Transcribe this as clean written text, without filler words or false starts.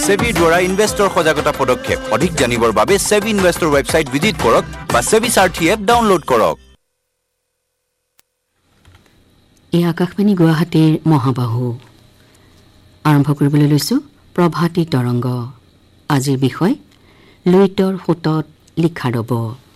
সেবিৰ দ্বাৰা ইনভেষ্টৰ সজাগতা পদক্ষেপ অধিক জানিবৰ বাবে সেবি ইনভেষ্টৰ ৱেবছাইট ভিজিট কৰক বা সেবি সাৰথি এপ ডাউনলোড কৰক। এই আকাশবাণী গুৱাহাটীৰ মহাবাহু আৰম্ভ কৰিবলৈ লৈছো প্ৰভাতী তৰংগ। আজিৰ বিষয় লুইতৰ সোঁতত লিখা ৰব।